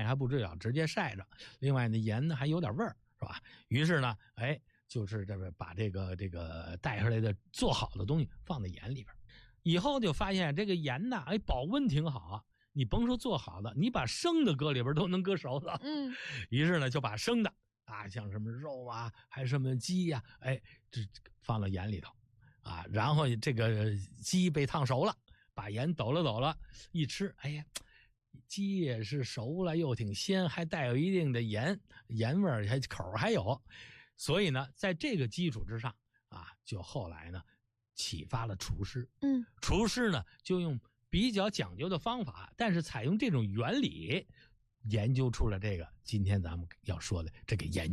还不至于直接晒着，另外呢盐呢还有点味儿，是吧？于是呢，就是这个把这个带出来的做好的东西放在盐里边，以后就发现这个盐呢，保温挺好啊。你甭说做好的，你把生的搁里边都能搁熟的。于是呢，就把生的啊，像什么肉啊，还是什么鸡呀，这放到盐里头啊，然后这个鸡被烫熟了，把盐抖了，一吃，鸡也是熟了，又挺鲜，还带有一定的盐味，还口还有。所以呢，在这个基础之上啊，就后来呢启发了厨师。厨师呢就用比较讲究的方法，但是采用这种原理，研究出了这个今天咱们要说的这个盐